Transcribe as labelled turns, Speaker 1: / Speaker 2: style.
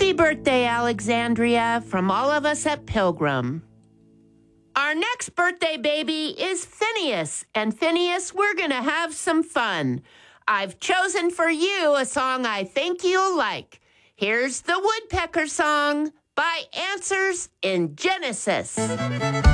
Speaker 1: Happy birthday, Alexandria, from all of us at Pilgrim. Our next birthday baby is Phineas, and Phineas, we're going to have some fun. I've chosen for you a song I think you'll like. Here's the Woodpecker Song by Answers in Genesis.